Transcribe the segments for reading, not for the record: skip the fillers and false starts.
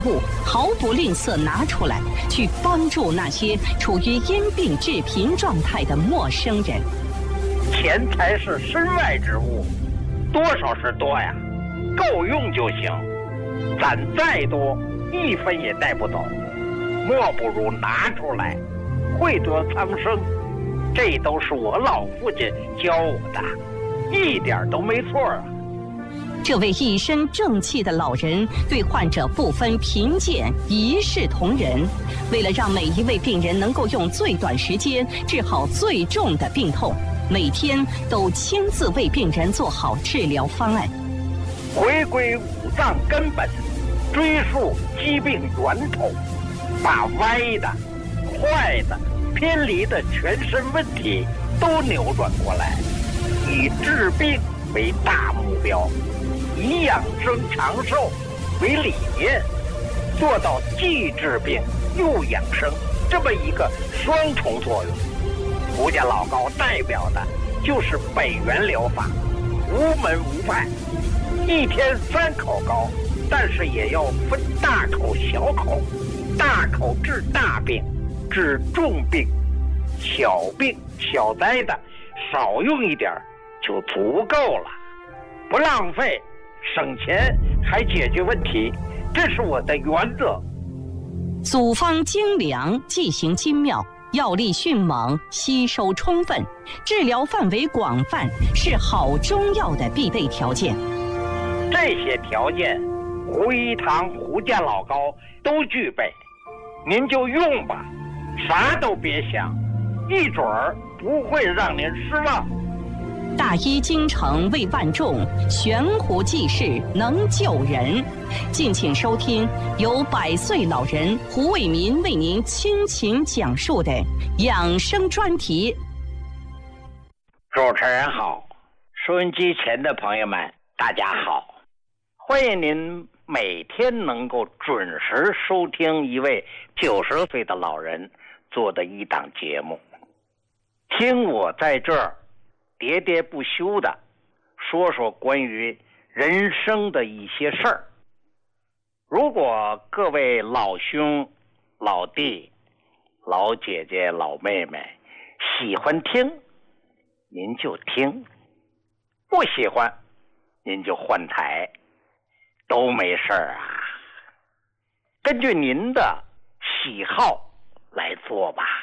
物毫不吝啬拿出来，去帮助那些处于因病致贫状态的陌生人。 钱财是身外之物，多少是多呀，够用就行。攒再多，一分也带不走，莫不如拿出来，惠泽苍生。这都是我老父亲教我的，一点都没错啊。 这位一身正气的老人对患者不分贫贱，一视同仁。为了让每一位病人能够用最短时间治好最重的病痛，每天都亲自为病人做好治疗方案。 回归五脏根本，追溯疾病源头，把歪的、坏的、偏离的全身问题都扭转过来，以治病为大目标，以养生长寿为理念，做到既治病又养生这么一个双重作用。胡家老高代表的就是北元疗法，无门无派，一天3口膏，但是也要分大口小口，大口治大病，治重病，小病小灾的少用一点就足够了，不浪费，省钱还解决问题，这是我的原则。 组方精良，剂型精妙，药力迅猛，吸收充分，治疗范围广泛，是好中药的必备条件。 这些条件，胡一堂、胡家老高都具备，您就用吧，啥都别想，一准儿不会让您失望。 大医精诚为万众，悬壶济世能救人。敬请收听由100岁老人胡卫民为您倾情讲述的养生专题。 主持人好，收音机前的朋友们大家好，欢迎您每天能够准时收听一位90岁的老人做的一档节目，听我在这儿喋喋不休的说说关于人生的一些事儿。如果各位老兄、老弟、老姐姐、老妹妹喜欢听，您就听；不喜欢，您就换台，都没事儿啊。根据您的喜好来做吧。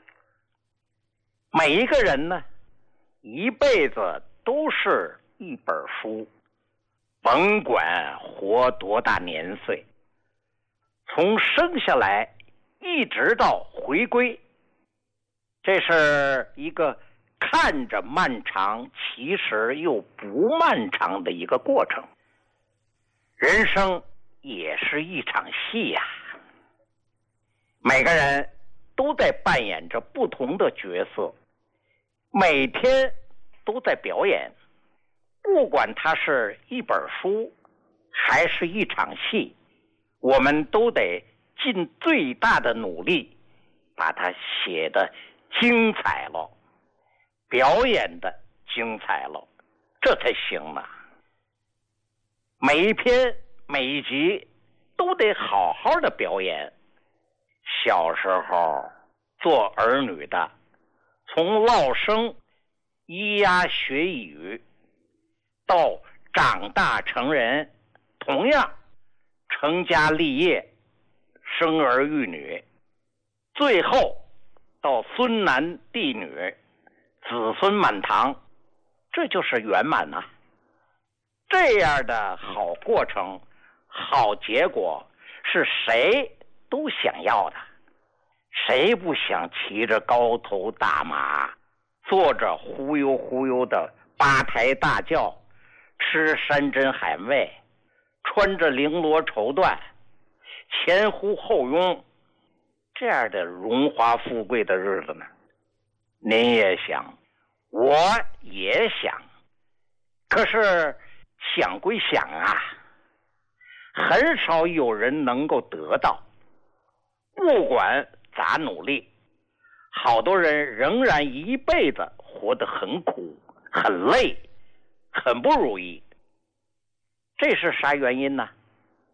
每一个人呢，一辈子都是一本书，甭管活多大年岁，从生下来一直到回归，这是一个看着漫长，其实又不漫长的一个过程。人生也是一场戏呀，每个人都在扮演着不同的角色，每天都在表演，不管它是一本书还是一场戏，我们都得尽最大的努力把它写得精彩了，表演的精彩了，这才行呢。每一篇每一集都得好好的表演。小时候做儿女的，从落生咿呀学语，到长大成人，同样成家立业，生儿育女，最后到孙男弟女，子孙满堂，这就是圆满啊。这样的好过程、好结果是谁都想要的，谁不想骑着高头大马，坐着忽悠忽悠的八抬大轿，吃山珍海味，穿着绫罗绸缎，前呼后拥，这样的荣华富贵的日子呢？您也想，我也想，可是想归想啊，很少有人能够得到。不管咋努力，好多人仍然一辈子活得很苦、很累、很不如意。这是啥原因呢？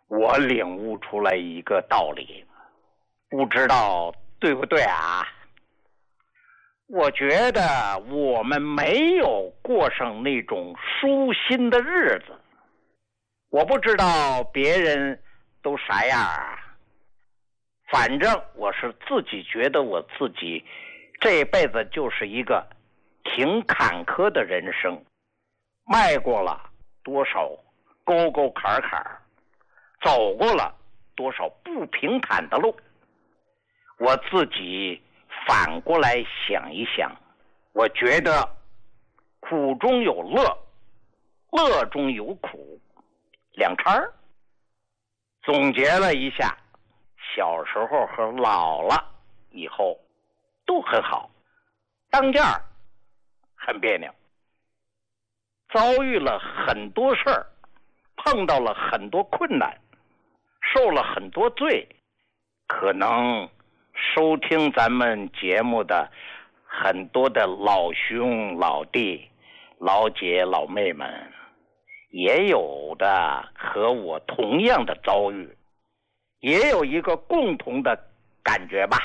我领悟出来一个道理，不知道对不对啊？我觉得我们没有过上那种舒心的日子。我不知道别人都啥样啊，反正我是自己觉得我自己这辈子就是一个挺坎坷的人生，迈过了多少沟沟坎坎，走过了多少不平坦的路。我自己反过来想一想，我觉得苦中有乐，乐中有苦，两掺儿。总结了一下，小时候和老了以后都很好，当间儿很别扭，遭遇了很多事儿，碰到了很多困难，受了很多罪。可能收听咱们节目的很多的老兄老弟老姐老妹们，也有的和我同样的遭遇，也有一个共同的感觉吧。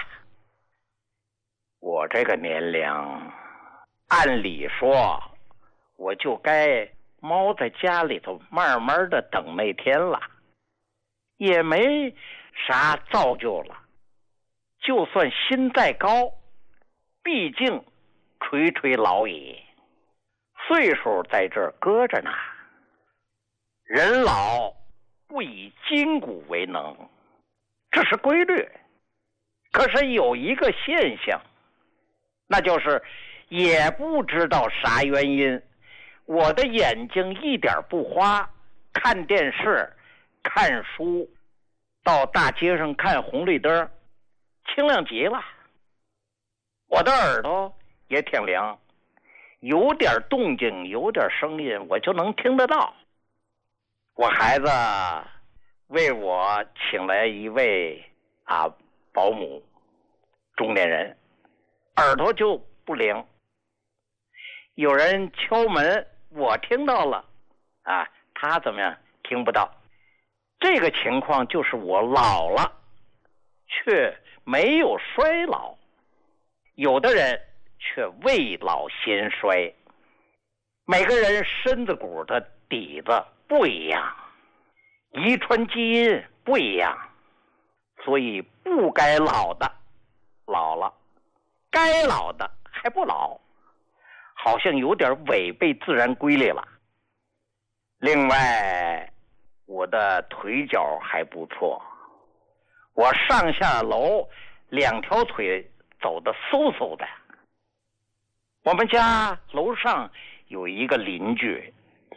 我这个年龄，按理说我就该猫在家里头慢慢的等那天了，也没啥造就了。就算心再高，毕竟垂垂老矣，岁数在这儿搁着呢。人老不以筋骨为能，这是规律。可是有一个现象，那就是也不知道啥原因，我的眼睛一点不花，看电视看书，到大街上看红绿灯，清亮极了。我的耳朵也挺灵，有点动静有点声音我就能听得到。我孩子为我请来一位保姆，中年人，耳朵就不灵，有人敲门我听到了他怎么样听不到。这个情况就是我老了却没有衰老，有的人却未老先衰。每个人身子骨的底子不一样，遗传基因不一样，所以不该老的老了，该老的还不老，好像有点违背自然规律了。另外，我的腿脚还不错，我上下楼两条腿走得嗖嗖的。我们家楼上有一个邻居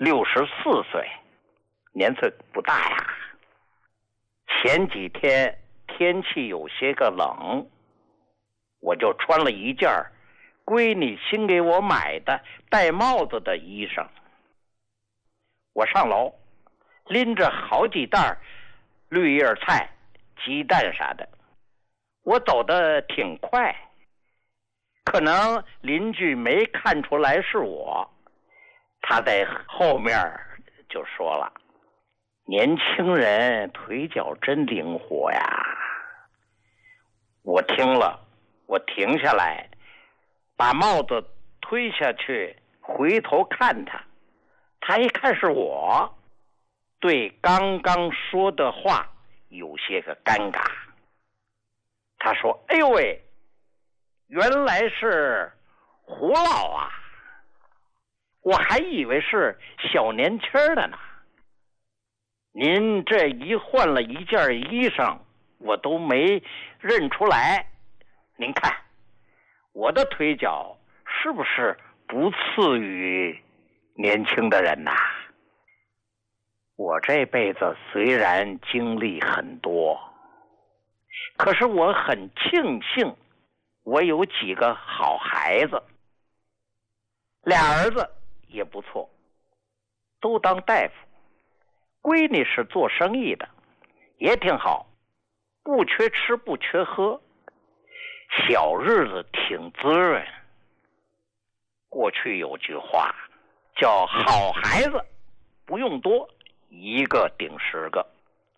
，64岁，年岁不大呀。前几天天气有些个冷，我就穿了一件闺女新给我买的戴帽子的衣裳。我上楼拎着好几袋绿叶菜鸡蛋啥的，我走得挺快，可能邻居没看出来是我，他在后面就说了，年轻人腿脚真灵活呀。我听了，我停下来，把帽子推下去，回头看他，他一看是我，对刚刚说的话有些个尴尬。他说，哎呦喂，原来是胡老啊，我还以为是小年轻的呢。您这一换了一件衣裳，我都没认出来。您看我的腿脚是不是不次于年轻的人呐？我这辈子虽然经历很多，可是我很庆幸我有几个好孩子，俩儿子也不错，都当大夫，闺女是做生意的，也挺好，不缺吃不缺喝，小日子挺滋润。过去有句话叫好孩子不用多，一个顶10个。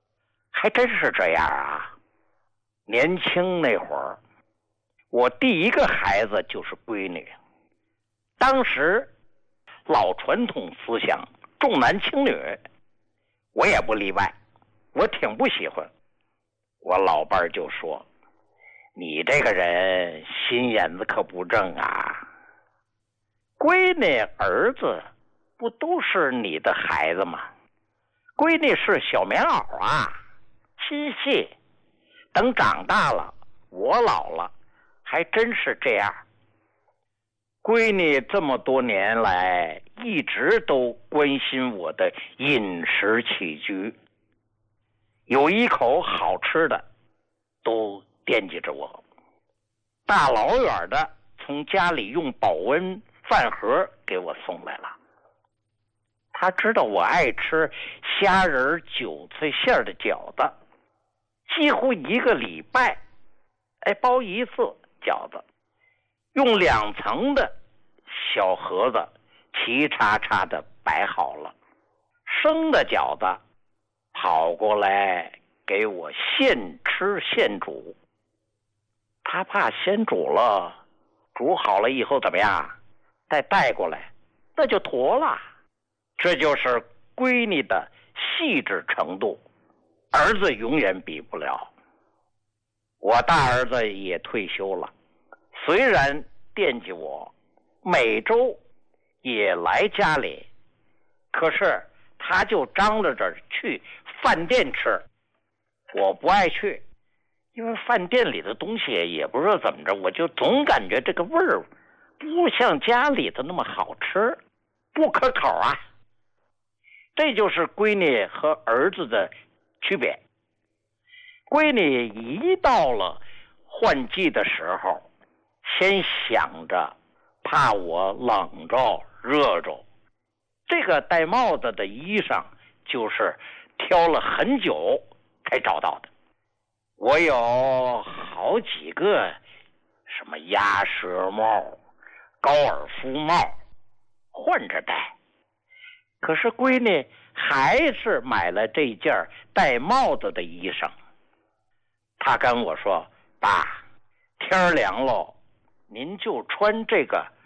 还真是这样啊。年轻那会儿，我第一个孩子就是闺女。当时老传统思想重男轻女，我也不例外，我挺不喜欢。我老伴儿就说：“你这个人心眼子可不正啊，闺女儿子不都是你的孩子吗？闺女是小棉袄啊，心细，等长大了我老了还真是这样。闺女这么多年来一直都关心我的饮食起居，有一口好吃的都惦记着我，大老远的从家里用保温饭盒给我送来了。他知道我爱吃虾仁韭菜馅的饺子，几乎一个礼拜包一次饺子，用2层的小盒子齐叉叉的摆好了。生的饺子跑过来给我现吃现煮，他怕先煮了，煮好了以后怎么样，再带过来那就坨了。这就是闺女的细致程度，儿子永远比不了。我大儿子也退休了，虽然惦记我，每周也来家里，可是他就张罗着去饭店吃。我不爱去，因为饭店里的东西也不知道怎么着，我就总感觉这个味儿不像家里的那么好吃，不可口啊。这就是闺女和儿子的区别。闺女一到了换季的时候，先想着怕我冷着热着，这个戴帽子的衣裳就是挑了很久才找到的。我有好几个什么鸭舌帽、高尔夫帽换着戴，可是闺女还是买了这件戴帽子的衣裳。她跟我说：“爸，天凉了，您就穿这个